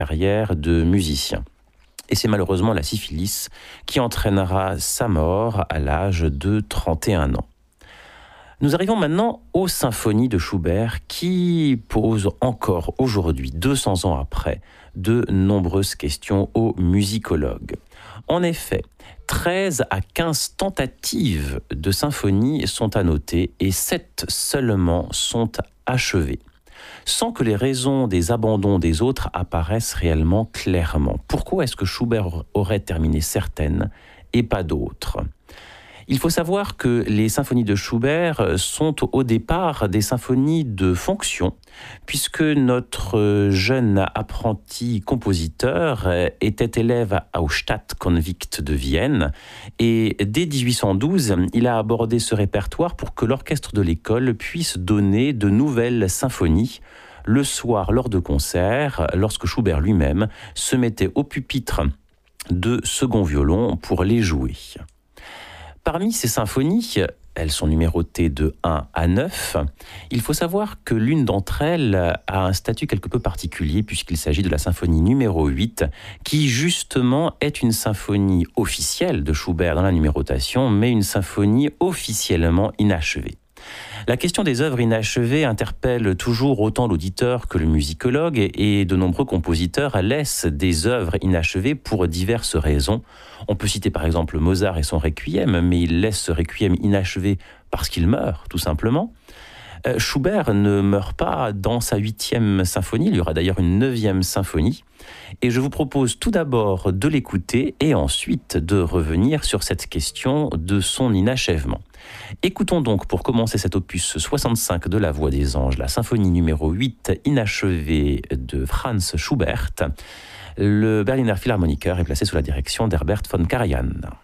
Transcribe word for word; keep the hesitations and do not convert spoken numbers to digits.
carrière de musicien. Et c'est malheureusement la syphilis qui entraînera sa mort à l'âge de trente et un ans. Nous arrivons maintenant aux symphonies de Schubert qui posent encore aujourd'hui, deux cents ans après, de nombreuses questions aux musicologues. En effet, treize à quinze tentatives de symphonies sont à noter et sept seulement sont achevées, sans que les raisons des abandons des autres apparaissent réellement clairement. Pourquoi est-ce que Schubert aurait terminé certaines et pas d'autres ? Il faut savoir que les symphonies de Schubert sont au départ des symphonies de fonction, puisque notre jeune apprenti compositeur était élève au Staatskonvikt de Vienne, et dès dix-huit cent douze, il a abordé ce répertoire pour que l'orchestre de l'école puisse donner de nouvelles symphonies le soir lors de concerts, lorsque Schubert lui-même se mettait au pupitre de second violon pour les jouer. Parmi ces symphonies, elles sont numérotées de un à neuf. Il faut savoir que l'une d'entre elles a un statut quelque peu particulier puisqu'il s'agit de la symphonie numéro huit, qui justement est une symphonie officielle de Schubert dans la numérotation, mais une symphonie officiellement inachevée. La question des œuvres inachevées interpelle toujours autant l'auditeur que le musicologue, et de nombreux compositeurs laissent des œuvres inachevées pour diverses raisons. On peut citer par exemple Mozart et son Requiem, mais il laisse ce Requiem inachevé parce qu'il meurt, tout simplement. Euh, Schubert ne meurt pas dans sa huitième symphonie, il y aura d'ailleurs une neuvième symphonie, et je vous propose tout d'abord de l'écouter et ensuite de revenir sur cette question de son inachèvement. Écoutons donc pour commencer cet opus soixante-cinq de La Voix des Anges, la symphonie numéro huit inachevée de Franz Schubert. Le Berliner Philharmoniker est placé sous la direction d'Herbert von Karajan.